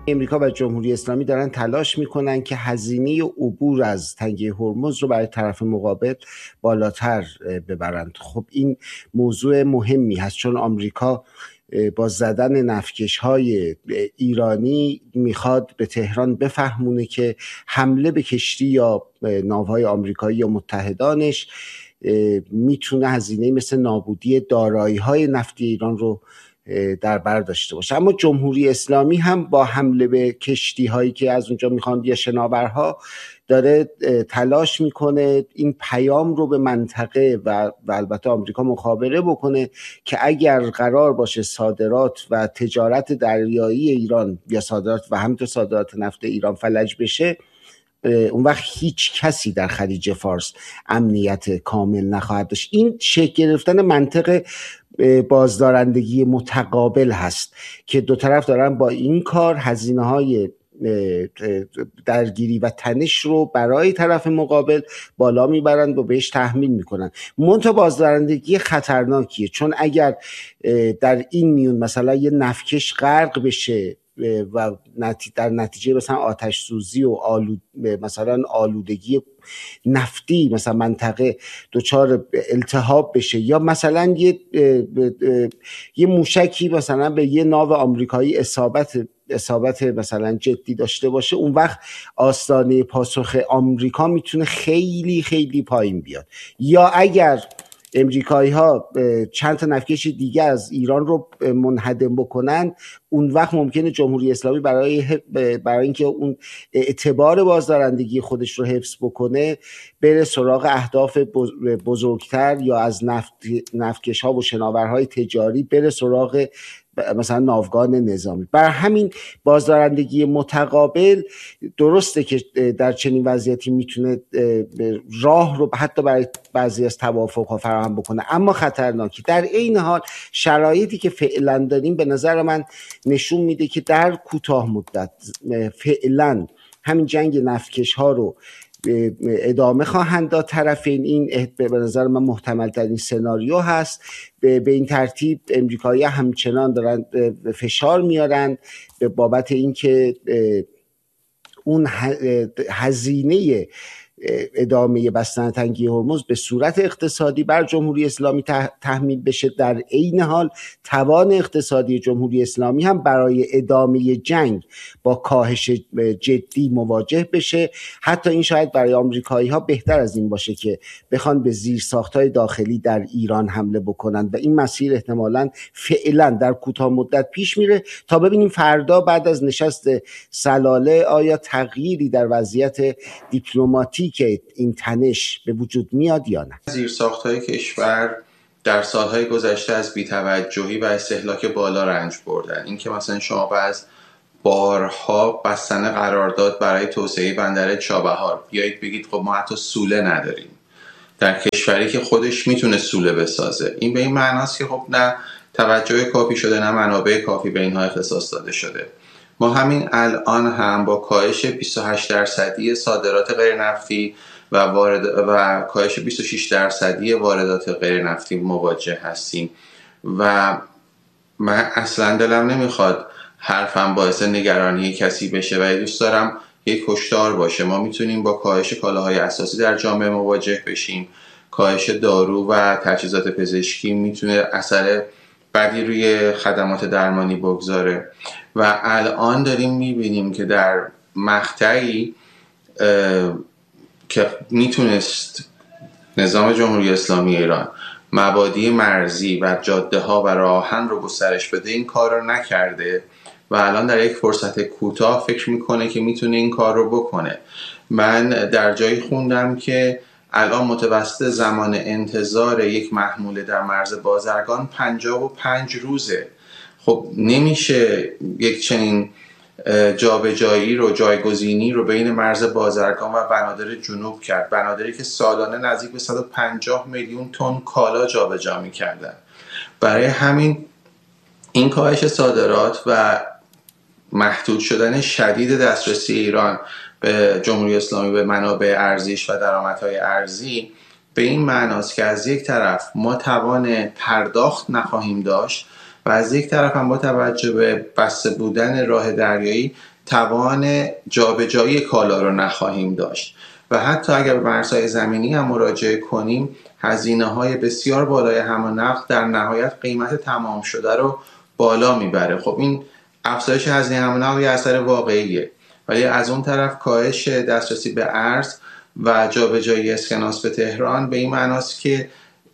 امریکا و جمهوری اسلامی دارن تلاش میکنن که هزینه عبور از تنگه هرمز رو برای طرف مقابل بالاتر ببرند. خب این موضوع مهمی هست، چون آمریکا با زدن نفتکش‌های ایرانی میخواد به تهران بفهمونه که حمله به کشتی یا ناوهای آمریکایی یا متحدانش میتونه هزینه مثل نابودی دارایی‌های نفتی ایران رو در بر داشته باشه. اما جمهوری اسلامی هم با حمله به کشتی هایی که از اونجا میخوان یا شناورها داره تلاش میکنه این پیام رو به منطقه و البته آمریکا مخابره بکنه که اگر قرار باشه صادرات و تجارت دریایی ایران یا صادرات و همینطور صادرات نفت ایران فلج بشه، اون وقت هیچ کسی در خلیج فارس امنیت کامل نخواهد داشت. این شکل گرفتن منطق بازدارندگی متقابل هست که دو طرف دارن با این کار هزینه‌های درگیری و تنش رو برای طرف مقابل بالا میبرند و بهش تحمیل میکنن. منتها بازدارندگی خطرناکیه، چون اگر در این میون مثلا یه نفتکش غرق بشه و در نتیجه مثلا آتش سوزی و مثلا آلودگی نفتی مثلا منطقه دچار التهاب بشه، یا مثلا یه موشکی مثلا به یه ناو آمریکایی اصابت مثلا جدی داشته باشه، اون وقت آستانه پاسخ آمریکا میتونه خیلی خیلی پایین بیاد. یا اگر امریکایی ها چند تا نفتکش دیگه از ایران رو منهدم بکنن، اون وقت ممکنه جمهوری اسلامی برای اینکه اون اعتبار بازدارندگی خودش رو حفظ بکنه بره سراغ اهداف بزرگتر، یا از نفتکش ها و شناورهای تجاری بره سراغ مثلا ناوگان نظامی. برای همین بازدارندگی متقابل درسته که در چنین وضعیتی میتونه راه رو حتی برای بعضی از توافق‌ها فراهم بکنه، اما خطرناکی. در این حال شرایطی که فعلا داریم به نظر من نشون میده که در کوتاه مدت فعلا همین جنگ نفتکش ها رو ادامه خواهند داد طرفین. این به نظر من محتمل ترین سناریو هست. به این ترتیب امریکایی همچنان دارن فشار میارن به بابت اینکه اون هزینه ادامه بستن تنگی هرمز به صورت اقتصادی بر جمهوری اسلامی تحمیل بشه. در عین حال توان اقتصادی جمهوری اسلامی هم برای ادامه جنگ با کاهش جدی مواجه بشه. حتی این شاید برای آمریکایی ها بهتر از این باشه که بخوان به زیرساخت‌های داخلی در ایران حمله بکنن و این مسیر احتمالاً فعلا در کوتاه مدت پیش میره تا ببینیم فردا بعد از نشست سلاله آیا تغییری در وضعیت دیپلماتیک که این تنش به وجود میاد یا نه. زیرساخت‌های کشور در سالهای گذشته از بی‌توجهی و استهلاک بالا رنج بردن. این که مثلا شما از بارها بستن قرارداد برای توسعه بندر چابهار بیایید بگید خب ما حتی سوله نداریم در کشوری که خودش میتونه سوله بسازه. این به این معناست که خب نه توجه کافی شده، نه منابع کافی به اینها اختصاص داده شده. ما همین الان هم با کاهش 28% صادرات غیر نفتی و کاهش 26% واردات غیر نفتی مواجه هستیم و من اصلا دلم نمیخواد حرفم باعث نگرانی کسی بشه و دوست دارم یک هشدار باشه. ما میتونیم با کاهش کالاهای اساسی در جامعه مواجه بشیم. کاهش دارو و تجهیزات پزشکی میتونه اثر بدی روی خدمات درمانی بگذاره و الان داریم میبینیم که در مقطعی که میتونست نظام جمهوری اسلامی ایران مبادی مرزی و جاده ها و راهن رو گسترش بده این کار رو نکرده و الان در یک فرصت کوتاه فکر میکنه که میتونه این کار رو بکنه. من در جایی خوندم که الان متوسط زمان انتظار یک محموله در مرز بازرگان 55 روزه. خب نمیشه یک چنین جابجایی رو، جایگزینی رو بین مرز بازرگان و بنادر جنوب کرد. بنادری که سالانه نزدیک به 150 میلیون تن کالا جابجا می‌کردن. برای همین این کاهش صادرات و محدود شدن شدید دسترسی ایران به جمهوری اسلامی به منابع ارزیش و درآمدهای ارزی به این معناست که از یک طرف ما توان پرداخت نخواهیم داشت و از یک طرف هم با توجه به بسته بودن راه دریایی توان جابجایی کالا رو نخواهیم داشت و حتی اگر به مرزهای زمینی هم مراجعه کنیم هزینه‌های بسیار بالای حمل و نقل در نهایت قیمت تمام شده رو بالا میبره. خب این افزایش هزینه حمل و نقل یه اثر واقعیه، ولی از اون طرف کاهش دسترسی به ارز و جابجایی اسکناس به تهران به این معناست که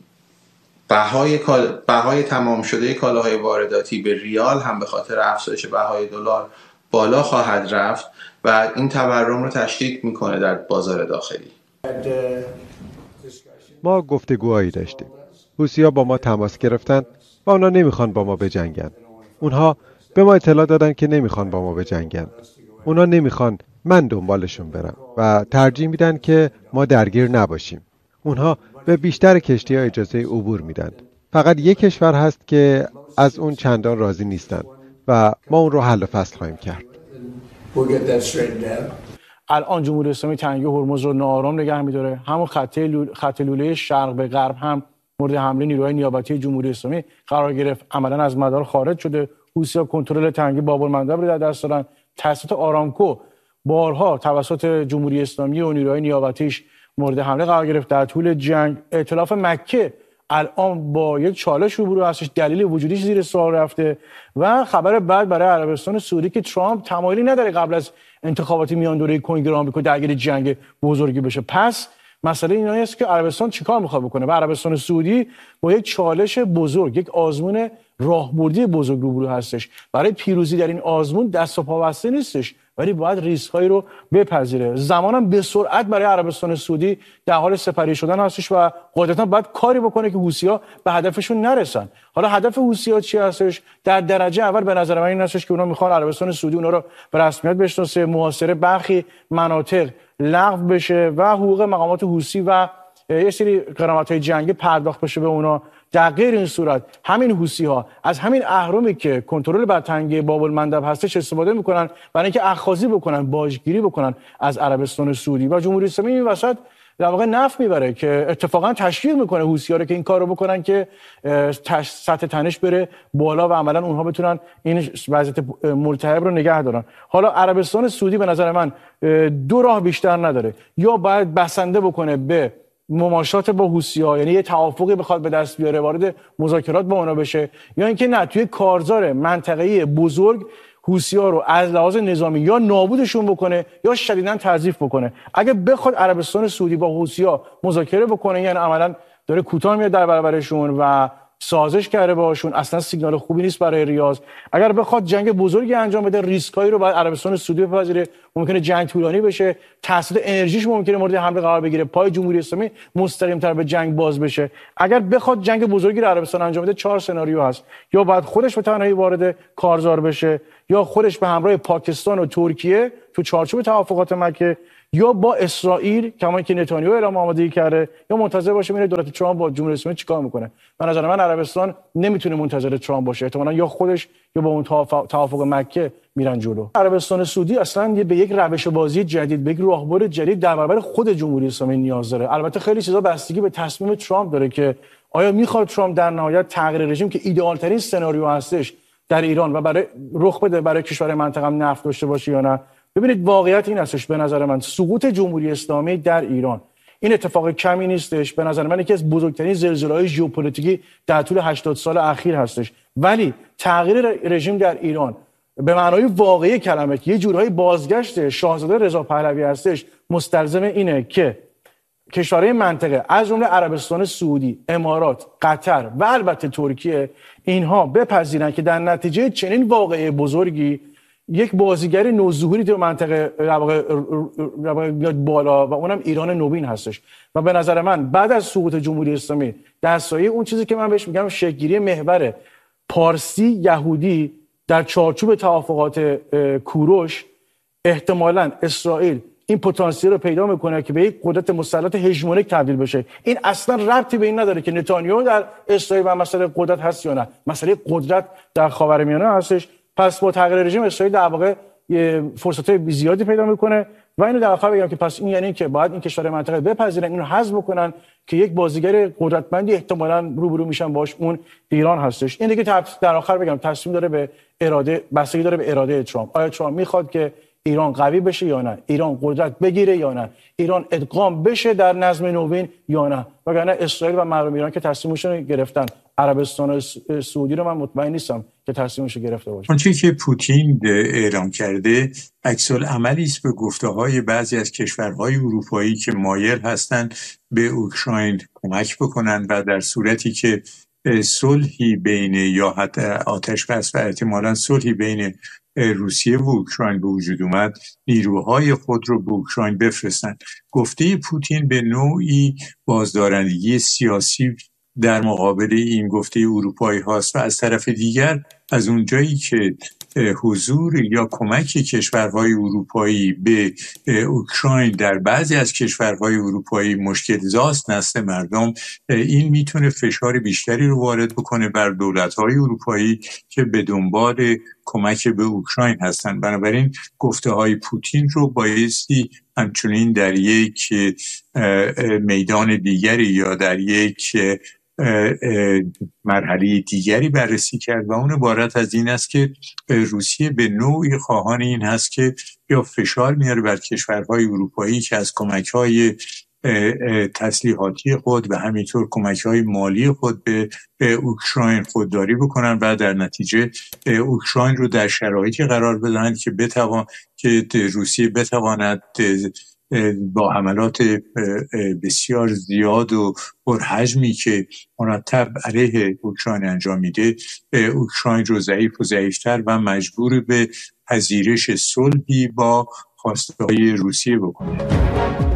بهای تمام شده کالاهای وارداتی به ریال هم به خاطر افزایش بهای دلار بالا خواهد رفت و این تورم رو تشدید میکنه در بازار داخلی. ما گفتگوهایی داشتیم. حوثی‌ها با ما تماس گرفتن و اونا نمیخوان با ما بجنگن. اونها به ما اطلاع دادن که نمیخوان با ما بجنگن. اونا نمیخوان من دنبالشون برم و ترجیح میدن که ما درگیر نباشیم. اونها به بیشتر کشتی‌ها اجازه عبور میدن. فقط یک کشور هست که از اون چندان راضی نیستن و ما اون رو حل و فصل خواهیم کرد. الان جمهوری اسلامی تنگه هرمز رو ناآرام نگه می‌داره. همون خط لوله شرق به غرب هم مورد حمله نیروهای نیابتی جمهوری اسلامی قرار گرفت، عملاً از مدار خارج شده. حوثی‌ها کنترل تنگه باب‌المندب رو در دست دارن. تأسیسات آرامکو بارها توسط جمهوری اسلامی و نیروهای نیابتیش مورد حمله قرار گرفت در طول جنگ. ائتلاف مکه الان با یک چالش روبرو هستش، دلیل وجودیش زیر سوال رفته و خبر بعد برای عربستان سعودی که ترامپ تمایلی نداره قبل از انتخابات میان دوره کنگره آمریکا درگیر جنگ بزرگی بشه. پس مسئله اینایی است که عربستان چیکار میخواد بکنه و عربستان سعودی با یک چالش بزرگ، یک آزمون راهبردی بزرگ روبرو هستش. برای پیروزی در این آزمون دست و پا بسته نیستش، ولی باید ریسک‌هایی رو بپذیره. زمانم به سرعت برای عربستان سعودی در حال سپری شدن هستش و قاعدتاً باید کاری بکنه که حوثی‌ها به هدفشون نرسن. حالا هدف حوثی‌ها چی هستش؟ در درجه اول به نظر من این هستش که اونا میخوان عربستان سعودی اونا رو به رسمیت بشناسه، محاصره برخی مناطق لغو بشه و حقوق مقامات حوثی و یه سری غرامت‌های جنگی پرداخت بشه به اونا. در غیر این صورت همین حوثی‌ها از همین اهرمی که کنترل بر تنگه باب‌المندب هستش استفاده میکنن برای اینکه اخاذی بکنن، باجگیری بکنن از عربستان سعودی و جمهوری اسلامی این وسط در واقع نفع میبره که اتفاقا تشویق میکنه حوثی‌ها رو که این کارو بکنن که سطح تنش بره بالا و عملا اونها بتونن این وضعیت ملتهب رو نگه دارن. حالا عربستان سعودی به نظر من دو راه بیشتر نداره، یا باید بسنده بکنه به مماشات با حوثی‌ها، یعنی یه توافقی بخواد به دست بیاره، وارد مذاکرات با اونا بشه، یا اینکه نه توی کارزار منطقه‌ای بزرگ حوثی‌ها رو از لحاظ نظامی یا نابودشون بکنه یا شدیداً تضعیف بکنه. اگه بخواد عربستان سعودی با حوثی‌ها مذاکره بکنه، یعنی عملاً داره کوتاه میاد در برابرشون و سازش کرده باشون، اصلا سیگنال خوبی نیست برای ریاض. اگر بخواد جنگ بزرگی انجام بده، ریسکایی رو باید عربستان سعودی بپذیره، ممکنه جنگ طولانی بشه، تاثیر انرژیش ممکنه مورد حمله قرار بگیره، پای جمهوری اسلامی مستقیم تر به جنگ باز بشه. اگر بخواد جنگ بزرگی رو عربستان انجام بده، 4 سناریو هست: یا باید خودش به تنهایی وارد کارزار بشه، یا خودش به همراه پاکستان و ترکیه تو چارچوب توافقات مکه، یا با اسرائیل کما که نتانیاهو اعلام آمادگی کرده، یا منتظر باشه ببینه دولت ترامپ با جمهوری اسلامی چیکار میکنه. به نظر من عربستان نمیتونه منتظر ترامپ باشه، احتمالاً یا خودش یا با اون توافق مکه میرن جلو. عربستان سعودی اصلا به یک روش بازی جدید، به یک راهبر جدید در برابر خود جمهوری اسلامی نیاز داره. البته خیلی چیزا بستگی به تصمیم ترامپ داره که آیا میخواد ترامپ در نهایت تغییر رژیم که ایدئال ترین سناریو هستش در ایران و برای رخ بده برای کشور منطقه هم نفت داشته باشه یا نه. ببینید واقعیت این هستش، به نظر من سقوط جمهوری اسلامی در ایران این اتفاق کمی نیستش. به نظر من یکی از بزرگترین زلزله‌های ژئوپلیتیکی در طول 80 سال اخیر هستش. ولی تغییر رژیم در ایران به معنای واقعی کلمه که یه جورایی بازگشت شاهزاده رضا پهلوی هستش، مستلزم اینه که کشورهای منطقه از جمله عربستان سعودی، امارات، قطر و البته ترکیه اینها بپذیرن که در نتیجه چنین واقعه بزرگی یک بازیگر نوظهوری در منطقه میاد بالا و اونم ایران نوین هستش. و به نظر من بعد از سقوط جمهوری اسلامی در سایه اون چیزی که من بهش میگم شکل‌گیری محور پارسی یهودی در چارچوب توافقات کوروش، احتمالاً اسرائیل این پتانسیل رو پیدا میکنه که به یک قدرت مسلط هژمونیک تبدیل بشه. این اصلا ربطی به این نداره که نتانیاهو در اسرائیل و مسئله قدرت هست یا نه، مسئله قدرت در خاورمیانه هستش. پس با تغییر رژیم اسرائیل در واقع فرصت‌های زیادی پیدا میکنه و اینو در آخر بگم که پس این یعنی که باید این کشورهای منطقه بپذیرن، اینو حذف بکنن که یک بازیگر قدرتمندی احتمالاً روبرو میشن باش، اون ایران هستش. این دیگه در آخر بگم تصمیم داره به اراده، بستگی داره به اراده ترامپ. آیا ترامپ میخواد که ایران قوی بشه یا نه، ایران قدرت بگیره یا نه، ایران ادغام بشه در نظم نوین یا نه. وگرنه اسرائیل و مردم ایران که تصمیمشون گرفتن، عربستان و سعودی رو من مطمئن نیستم که تصمیمش گرفته باشه. آنچه که پوتین اعلام کرده عکس العملی است به گفته‌های بعضی از کشورهای اروپایی که مایل هستند به اوکراین کمک بکنند و در صورتی که صلحی بین یا حتی آتش‌بس و احتمالاً صلحی بین روسیه و اوکراین به وجود اومد، نیروهای خود رو به اوکراین بفرستند. گفته پوتین به نوعی بازدارندگی سیاسی در مقابل این گفته اروپایی هاست و از طرف دیگر از اونجایی که حضور یا کمک کشورهای اروپایی به اوکراین در بعضی از کشورهای اروپایی مشکل زاست نسل مردم، این میتونه فشار بیشتری رو وارد بکنه بر دولت‌های اروپایی که به دنبال کمک به اوکراین هستند. بنابراین گفته‌های پوتین رو بایستی همچنین در یک میدان دیگری یا در یک مرحله دیگری بررسی کرد و اون عبارت از این است که روسیه به نوعی خواهان این هست که یا فشار میاره بر کشورهای اروپایی که از کمک‌های تسلیحاتی خود و همینطور کمک‌های مالی خود به اوکراین خودداری بکنن و در نتیجه اوکراین رو در شرایطی قرار بدن که روسیه بتواند با حملات بسیار زیاد و پرحجمی که مرتب علیه اوکراین انجام میده اوکراین رو ضعیف و ضعیفتر و مجبور به پذیرش صلحی با خواسته‌های روسیه بکنه.